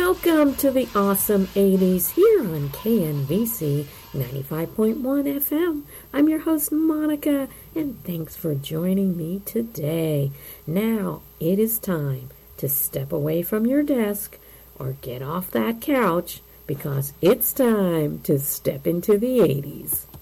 Welcome to the awesome 80s here on KNVC 95.1 FM. I'm your host, Monica, and thanks for joining me today. Now, it is time to step away from your desk or get off that couch because it's time to step into the 80s.